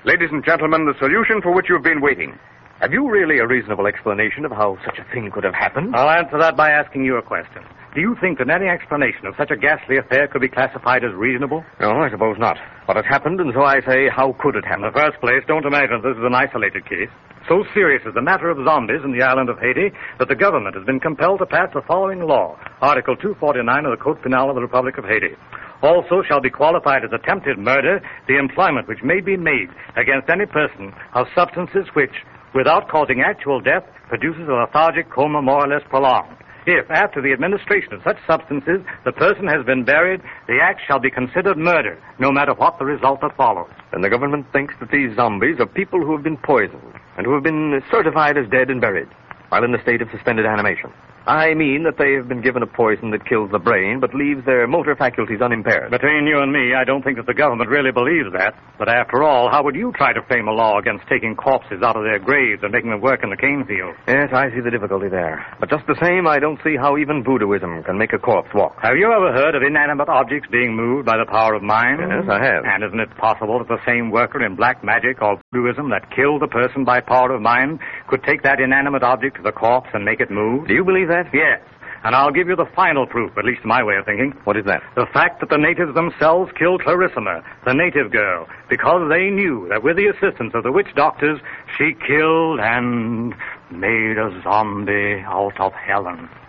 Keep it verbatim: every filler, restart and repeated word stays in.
Ladies and gentlemen, the solution for which you've been waiting. Have you really a reasonable explanation of how such a thing could have happened? I'll answer that by asking you a question. Do you think that any explanation of such a ghastly affair could be classified as reasonable? No, I suppose not. But it happened, and so I say, how could it happen? In the first place, don't imagine this is an isolated case. So serious is the matter of zombies in the island of Haiti that the government has been compelled to pass the following law, Article two forty-nine of the Code Penal of the Republic of Haiti. Also shall be qualified as attempted murder the employment which may be made against any person of substances which, without causing actual death, produces a lethargic coma more or less prolonged. If, after the administration of such substances, the person has been buried, the act shall be considered murder, no matter what the result that follows. And the government thinks that these zombies are people who have been poisoned and who have been certified as dead and buried, while in the state of suspended animation. I mean that they have been given a poison that kills the brain but leaves their motor faculties unimpaired. Between you and me, I don't think that the government really believes that. But after all, how would you try to frame a law against taking corpses out of their graves and making them work in the cane field? Yes, I see the difficulty there. But just the same, I don't see how even voodooism can make a corpse walk. Have you ever heard of inanimate objects being moved by the power of mind? Yes, I have. And isn't it possible that the same worker in black magic or voodooism that killed the person by power of mind could take that inanimate object to the corpse and make it move? Do you believe that? Yes. And I'll give you the final proof, at least my way of thinking. What is that? The fact that the natives themselves killed Clarissima, the native girl, because they knew that with the assistance of the witch doctors, she killed and made a zombie out of Helen.